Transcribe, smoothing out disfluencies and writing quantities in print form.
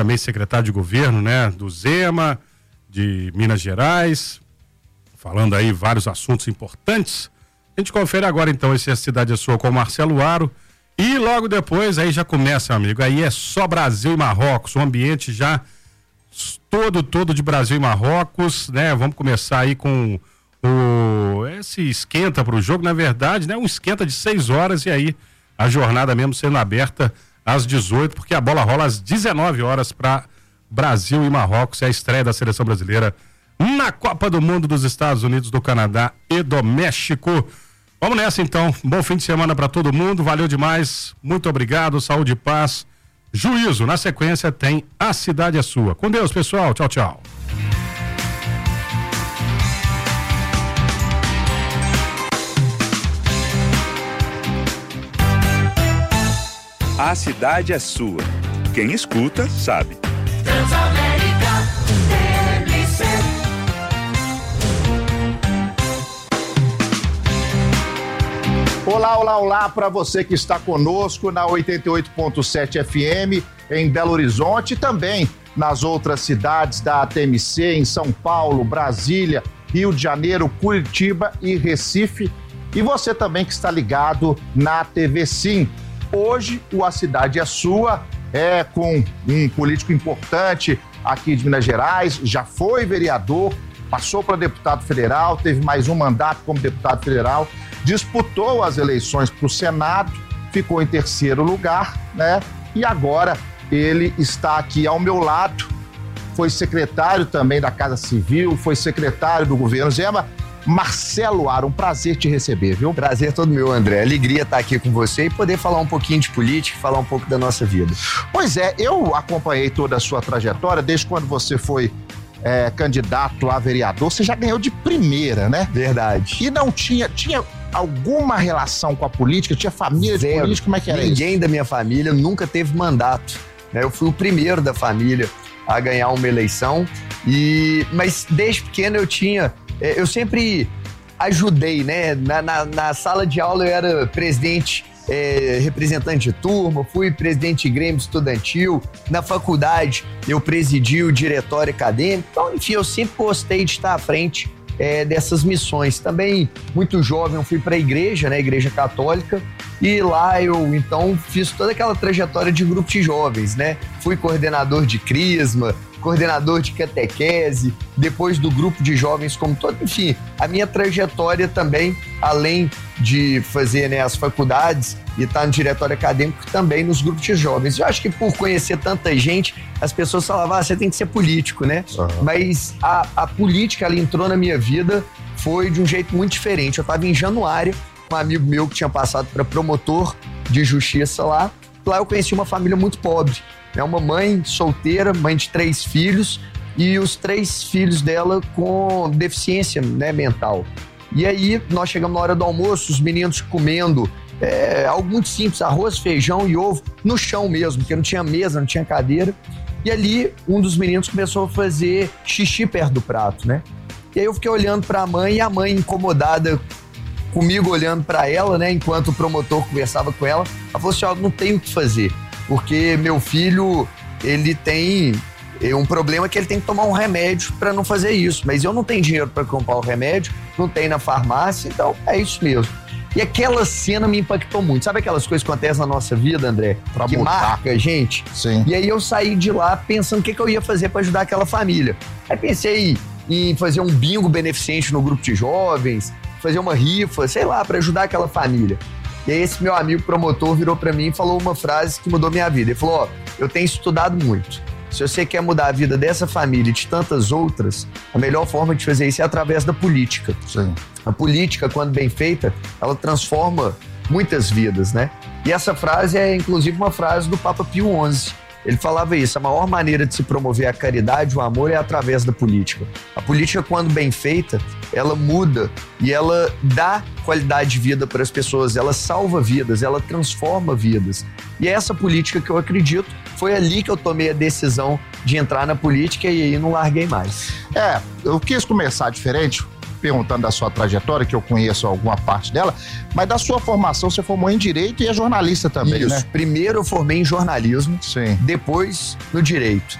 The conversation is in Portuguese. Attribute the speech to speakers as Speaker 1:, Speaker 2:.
Speaker 1: também secretário de governo, né, do Zema, de Minas Gerais, falando aí vários assuntos importantes. A gente confere agora então esse A Cidade é Sua com o Marcelo Aro e logo depois aí já começa, amigo, aí é só Brasil e Marrocos, o ambiente já todo de Brasil e Marrocos, né? Vamos começar aí com esse esquenta para o jogo, na verdade, né? Um esquenta de 6 horas e aí a jornada mesmo sendo aberta às 18, porque a bola rola às 19 horas para Brasil e Marrocos, é a estreia da seleção brasileira na Copa do Mundo dos Estados Unidos, do Canadá e do México. Vamos nessa então, bom fim de semana para todo mundo, valeu demais, muito obrigado, saúde e paz, juízo. Na sequência tem A Cidade é Sua. Com Deus, pessoal, tchau, tchau.
Speaker 2: A Cidade é Sua. Quem escuta, sabe.
Speaker 3: Transamérica, TMC.
Speaker 4: Olá para você que está conosco na 88.7 FM em Belo Horizonte e também nas outras cidades da TMC, em São Paulo, Brasília, Rio de Janeiro, Curitiba e Recife. E você também que está ligado na TV Sim. Hoje o A Cidade é Sua, é com um político importante aqui de Minas Gerais, já foi vereador, passou para deputado federal, teve mais um mandato como deputado federal, disputou as eleições para o Senado, ficou em 3º lugar, né? E agora ele está aqui ao meu lado, foi secretário também da Casa Civil, foi secretário do governo Zema. Marcelo Aro, um prazer te receber, viu?
Speaker 5: Prazer todo meu, André. Alegria estar aqui com você e poder falar um pouquinho de política, falar um pouco da nossa vida.
Speaker 4: Pois é, eu acompanhei toda a sua trajetória, desde quando você foi candidato a vereador, você já ganhou de primeira, né?
Speaker 5: Verdade.
Speaker 4: E não tinha alguma relação com a política? Tinha família de política? Como é que era isso?
Speaker 5: Ninguém da minha família nunca teve mandato, né? Eu fui o primeiro da família a ganhar uma eleição, mas desde pequeno eu sempre ajudei, né? Na sala de aula eu era presidente, representante de turma, fui presidente de grêmio estudantil, na faculdade eu presidi o diretório acadêmico, então, enfim, eu sempre gostei de estar à frente dessas missões. Também, muito jovem, eu fui para a igreja, né? Igreja Católica, e lá eu, então, fiz toda aquela trajetória de grupo de jovens, né? Fui coordenador de Crisma, coordenador de catequese, depois do grupo de jovens como todo, enfim, a minha trajetória também, além de fazer, né, as faculdades e estar no diretório acadêmico, também nos grupos de jovens. Eu acho que por conhecer tanta gente, as pessoas falavam, você tem que ser político, né? Uhum. Mas a política, ela entrou na minha vida, foi de um jeito muito diferente. Eu estava em Januário, com um amigo meu que tinha passado para promotor de justiça lá. Lá eu conheci uma família muito pobre. É uma mãe solteira, mãe de 3 filhos, e os 3 filhos dela com deficiência, né, mental. E aí nós chegamos na hora do almoço, os meninos comendo algo muito simples, arroz, feijão e ovo, no chão mesmo, porque não tinha mesa, não tinha cadeira. E ali um dos meninos começou a fazer xixi perto do prato, né? E aí eu fiquei olhando para a mãe, e a mãe incomodada comigo olhando para ela, né, enquanto o promotor conversava com ela, ela falou assim, não tenho o que fazer, porque meu filho, ele tem um problema que ele tem que tomar um remédio para não fazer isso, mas eu não tenho dinheiro para comprar o remédio, não tem na farmácia, então é isso mesmo. E aquela cena me impactou muito. Sabe aquelas coisas que acontecem na nossa vida, André?
Speaker 4: Pra
Speaker 5: que
Speaker 4: mudar.
Speaker 5: marca a gente?
Speaker 4: Sim.
Speaker 5: E aí eu saí de lá pensando o que eu ia fazer para ajudar aquela família. Aí pensei em fazer um bingo beneficente no grupo de jovens, fazer uma rifa, sei lá, para ajudar aquela família. E aí esse meu amigo promotor virou para mim e falou uma frase que mudou minha vida. Ele falou, eu tenho estudado muito. Se você quer mudar a vida dessa família e de tantas outras, a melhor forma de fazer isso é através da política.
Speaker 4: Sim.
Speaker 5: A política, quando bem feita, ela transforma muitas vidas, né? E essa frase é, inclusive, uma frase do Papa Pio XI. Ele falava isso, a maior maneira de se promover a caridade, o amor, é através da política. A política, quando bem feita, ela muda e ela dá qualidade de vida para as pessoas, ela salva vidas, ela transforma vidas. E é essa política que eu acredito, foi ali que eu tomei a decisão de entrar na política e aí não larguei mais.
Speaker 4: Eu quis começar diferente, perguntando da sua trajetória, que eu conheço alguma parte dela, mas da sua formação, você formou em Direito e é jornalista também,
Speaker 5: Isso.
Speaker 4: né?
Speaker 5: Primeiro eu formei em jornalismo,
Speaker 4: Sim.
Speaker 5: depois no Direito.